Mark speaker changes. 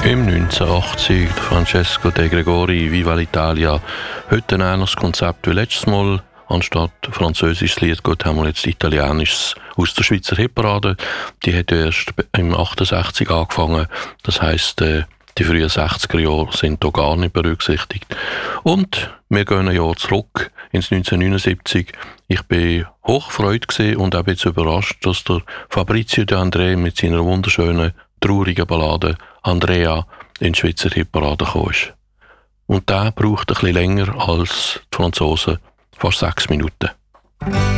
Speaker 1: Im 1980 Francesco De Gregori, Viva l'Italia. Heute ein anderes Konzept wie letztes Mal. Anstatt französisches Lied geht, haben wir jetzt italienisches aus der Schweizer Hitparade. Die hat erst im 68 angefangen. Das heisst, die frühen 60er Jahre sind hier gar nicht berücksichtigt. Und wir gehen ein Jahr zurück ins 1979. Ich bin hochgefreut und auch ein bisschen überrascht, dass der Fabrizio De André mit seiner wunderschönen, traurigen Ballade «Andrea» in die Schweizer Hitparade gekommen ist. Und der braucht ein bisschen länger als die Franzosen, fast 6 Minuten.